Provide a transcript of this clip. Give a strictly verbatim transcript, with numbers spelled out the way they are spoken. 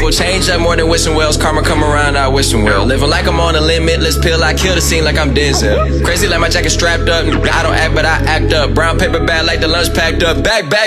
will change up more than wishing wells. Karma come around, I wish him well. Living like I'm on a limitless pill, I kill the scene like I'm Denzel. Crazy like my jacket strapped up, I don't act but I act up. Brown paper bag like the lunch packed up. Back, back.